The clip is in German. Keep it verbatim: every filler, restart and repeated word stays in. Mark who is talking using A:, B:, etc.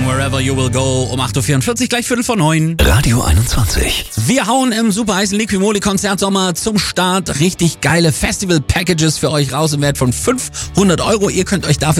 A: Wherever You Will Go um acht Uhr vierundvierzig, gleich Viertel vor neun.
B: Radio einundzwanzig.
A: Wir hauen im super heißen Liquimoli Konzertsommer zum Start richtig geile Festival-Packages für euch raus im Wert von fünfhundert Euro. Ihr könnt euch dafür